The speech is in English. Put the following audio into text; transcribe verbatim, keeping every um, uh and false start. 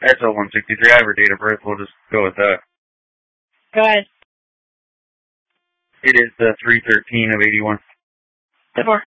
S L one sixty-three. I have her date of birth. We'll just go with that. Go ahead. It is the three thirteen of eighty-one. Four.